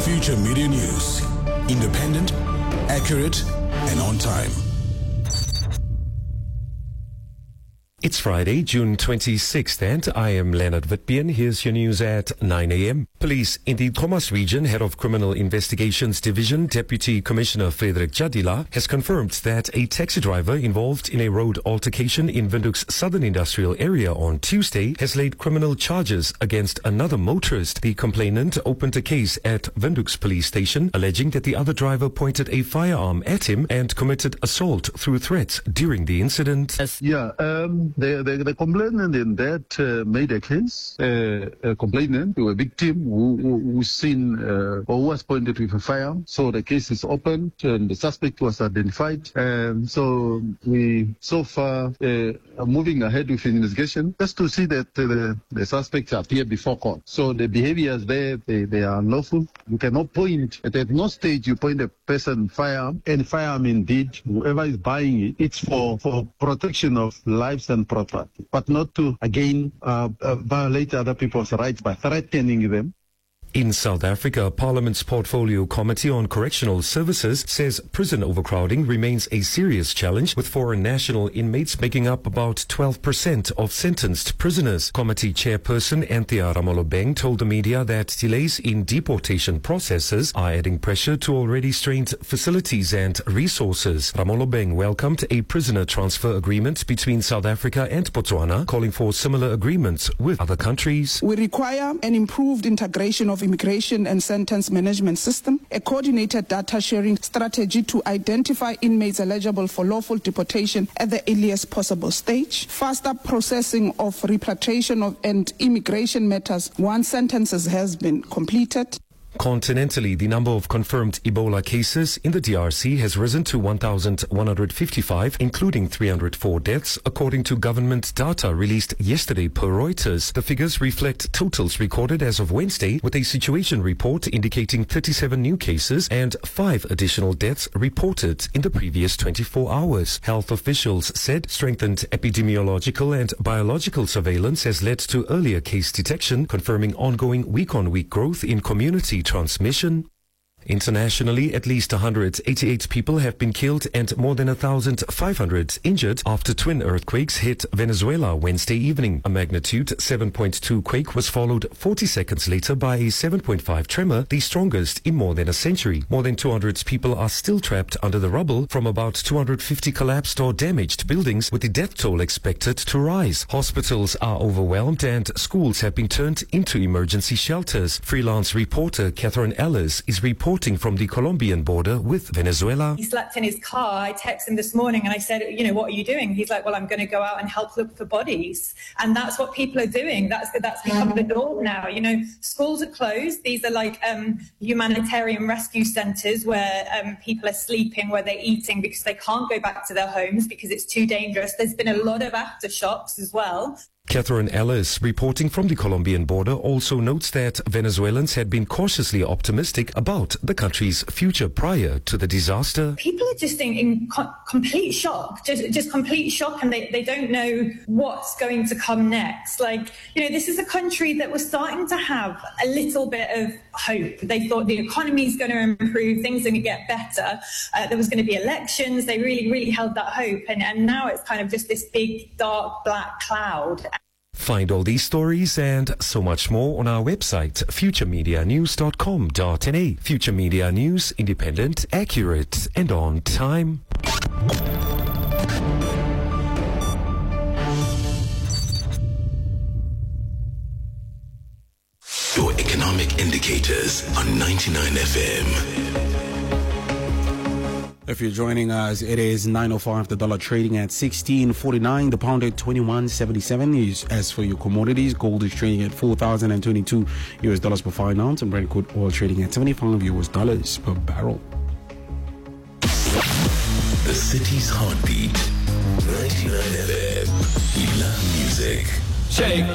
Future Media News. Independent, accurate, and on time. It's Friday, June 26th, and I am Leonard Witbeen. Here's your news at 9 a.m. Police in the Khomas region, Head of Criminal Investigations Division, Deputy Commissioner Frederik Jadila, has confirmed that a taxi driver involved in a road altercation in Windhoek's southern industrial area on Tuesday has laid criminal charges against another motorist. The complainant opened a case at Windhoek's police station, alleging that the other driver pointed a firearm at him and committed assault through threats during the incident. The complainant in that made a case, a complainant to a victim who seen or who was pointed with a firearm. So the case is opened and the suspect was identified. So we so far are moving ahead with the investigation just to see that the suspects appear before court. So the behaviors there, they are unlawful. You cannot point, at no stage you point a person firearm, and firearm indeed, whoever is buying it, it's for protection of lives and property, but not to again violate other people's rights by threatening them. In South Africa, Parliament's Portfolio Committee on Correctional Services says prison overcrowding remains a serious challenge, with foreign national inmates making up about 12% of sentenced prisoners. Committee Chairperson Anthea Ramolobeng told the media that delays in deportation processes are adding pressure to already strained facilities and resources. Ramolobeng welcomed a prisoner transfer agreement between South Africa and Botswana, calling for similar agreements with other countries. We require an improved integration of immigration and sentence management system, a coordinated data sharing strategy to identify inmates eligible for lawful deportation at the earliest possible stage, faster processing of repatriation and immigration matters once sentences has been completed. Continentally, the number of confirmed Ebola cases in the DRC has risen to 1,155, including 304 deaths, according to government data released yesterday per Reuters. The figures reflect totals recorded as of Wednesday, with a situation report indicating 37 new cases and 5 additional deaths reported in the previous 24 hours. Health officials said strengthened epidemiological and biological surveillance has led to earlier case detection, confirming ongoing week-on-week growth in community transmission. Internationally, at least 188 people have been killed and more than 1,500 injured after twin earthquakes hit Venezuela Wednesday evening. A magnitude 7.2 quake was followed 40 seconds later by a 7.5 tremor, the strongest in more than a century. More than 200 people are still trapped under the rubble from about 250 collapsed or damaged buildings, with the death toll expected to rise. Hospitals are overwhelmed and schools have been turned into emergency shelters. Freelance reporter Catherine Ellis is reporting from the Colombian border with Venezuela. He slept in his car. I texted him this morning and I said, what are you doing? He's like, well, I'm going to go out and help look for bodies. And that's what people are doing. That's become the norm now. Schools are closed. These are like humanitarian rescue centres where people are sleeping, where they're eating because they can't go back to their homes because it's too dangerous. There's been a lot of aftershocks as well. Catherine Ellis, reporting from the Colombian border, also notes that Venezuelans had been cautiously optimistic about the country's future prior to the disaster. People are just in complete shock, just complete shock, and they don't know what's going to come next. This is a country that was starting to have a little bit of hope. They thought the economy is going to improve, things are going to get better. There was going to be elections. They really, really held that hope. And now it's kind of just this big, dark, black cloud. Find all these stories and so much more on our website, futuremedianews.com.na. Future Media News, independent, accurate, and on time. Your economic indicators on 99 FM. If you're joining us, it is 9:05. The dollar trading at 16.49. The pound at 21.77. As for your commodities, gold is trading at $4,022 US per fine ounce, and Brent crude oil trading at $75 US per barrel. The city's heartbeat. 99 FM. We love music. Shake.